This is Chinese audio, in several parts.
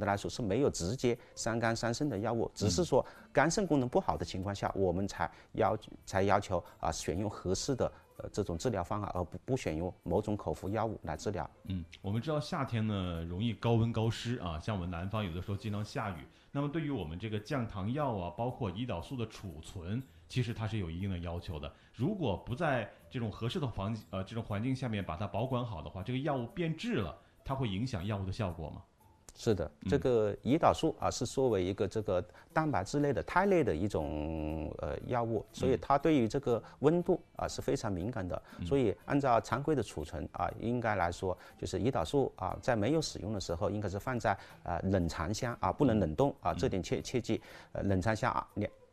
的来说是没有直接伤肝伤肾的药物，只是说肝肾功能不好的情况下，我们才要求选用合适的这种治疗方法，而不选用某种口服药物来治疗。 我们知道夏天呢容易高温高湿啊，像我们南方有的时候经常下雨，那么对于我们这个降糖药啊，包括胰岛素的储存，其实它是有一定的要求的。如果不在这种合适的这种环境下面把它保管好的话，这个药物变质了，它会影响药物的效果吗？ 是的，这个胰岛素是作为一个这个蛋白质类的肽类的一种药物，所以它对于这个温度是非常敏感的。所以按照常规的储存应该来说，就是胰岛素在没有使用的时候，应该是放在冷藏箱不能冷冻这点切记，冷藏箱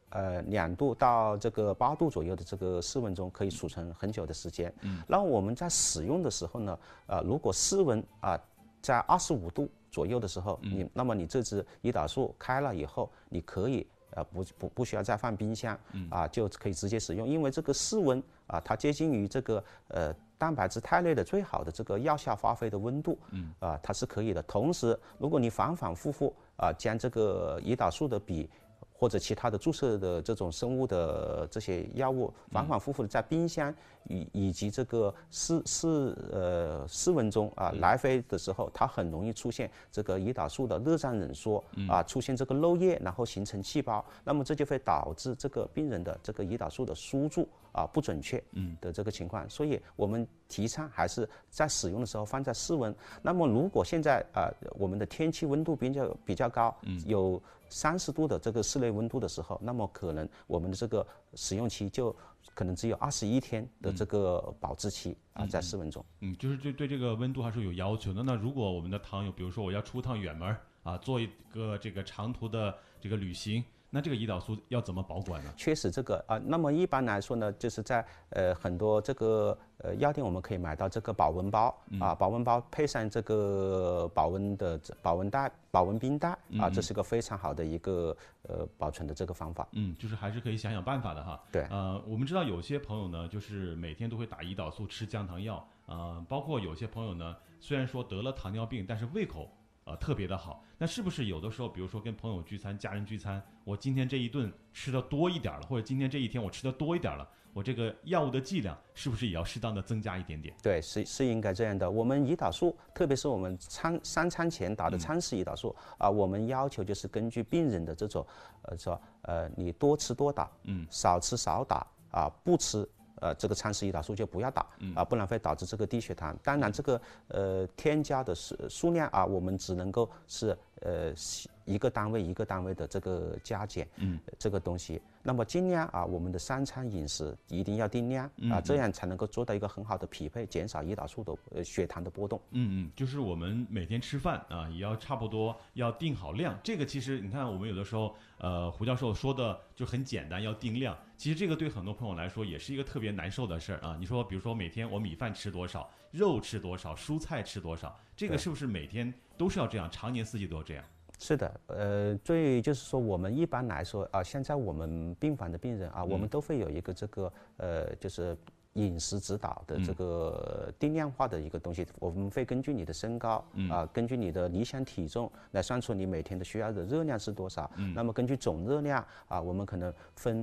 2度到这个8度左右的这个室温中可以储存很久的时间。然后我们在使用的时候呢，如果室温在25度左右的时候，那么你这支胰岛素开了以后，你可以不需要再放冰箱就可以直接使用，因为这个室温它接近于这个蛋白质肽类的最好的这个药效发挥的温度，它是可以的。同时，如果你反反复复将这个胰岛素的笔或者其他的注射的这种生物的这些药物反反复复的在冰箱以及这个室温中来回的时候，它很容易出现这个胰岛素的热胀冷缩出现这个漏液，然后形成气包，那么这就会导致这个病人的这个胰岛素的输注不准确的这个情况。所以我们提倡还是在使用的时候放在室温。那么如果现在我们的天气温度比较高，有30度的这个室内温度的时候，那么可能我们的这个使用期就可能只有21天的这个保质期在室温中。 就是对这个温度还是有要求的。那如果我们的糖友，比如说我要出趟远门做一个这个长途的这个旅行，那这个胰岛素要怎么保管呢？ 确实这个那么一般来说呢，就是在很多这个药店我们可以买到这个保温包保温包配上这个保温冰袋这是个非常好的一个保存的这个方法。 就是还是可以想想办法的哈。 对， 我们知道有些朋友呢，就是每天都会打胰岛素吃降糖药包括有些朋友呢，虽然说得了糖尿病，但是胃口特别的好。那是不是有的时候，比如说跟朋友聚餐、家人聚餐，我今天这一顿吃的多一点了，或者今天这一天我吃的多一点了，我这个药物的剂量是不是也要适当的增加一点点？ 对，是应该这样的。我们胰岛素，特别是我们三餐前打的餐时胰岛素我们要求就是根据病人的这种你多吃多打，少吃少打不吃。这个餐时胰岛素就不要打不然会导致这个低血糖。当然，这个添加的数量我们只能够是一个单位一个单位的这个加减这个东西。那么尽量我们的3餐饮食一定要定量这样才能够做到一个很好的匹配，减少胰岛素的血糖的波动。 就是我们每天吃饭也要差不多要定好量。这个其实你看，我们有的时候胡教授说的就很简单，要定量。其实这个对很多朋友来说也是一个特别难受的事儿你说，比如说每天我米饭吃多少，肉吃多少，蔬菜吃多少，这个是不是每天都是要这样，常年4季都要这样？ 是的，就是说我们一般来说现在我们病房的病人我们都会有一个这个就是饮食指导的这个定量化的一个东西。我们会根据你的身高根据你的理想体重来算出你每天的需要的热量是多少。那么根据总热量我们可能分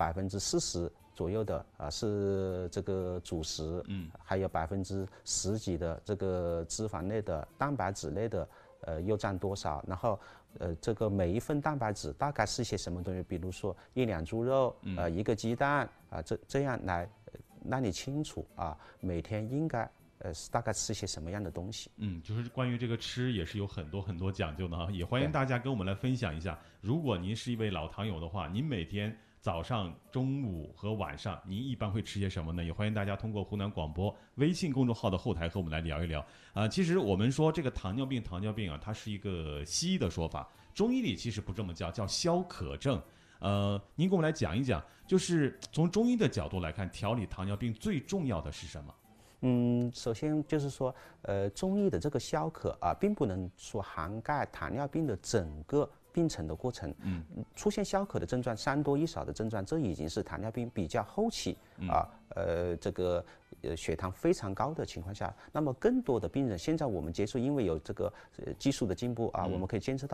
40%左右的是这个主食，还有10%几的这个脂肪类的、蛋白质类的又占多少？然后这个每一份蛋白质大概是些什么东西？比如说1两猪肉1个鸡蛋这样来让你清楚每天应该大概吃些什么样的东西。 就是关于这个吃也是有很多很多讲究的也欢迎大家跟我们来分享一下。如果您是一位老糖友的话，您每天早上、中午和晚上您一般会吃些什么呢？也欢迎大家通过湖南广播微信公众号的后台和我们来聊一聊其实我们说这个糖尿病它是一个西医的说法，中医里其实不这么叫消渴症。您给我们来讲一讲，就是从中医的角度来看，调理糖尿病最重要的是什么？ 首先就是说中医的这个消渴并不能说涵盖糖尿病的整个病程的过程。出现消渴的症状3多1少的症状，这已经是糖尿病比较后期这个血糖非常高的情况下。那么更多的病人现在我们接触，因为有这个技术的进步我们可以监测到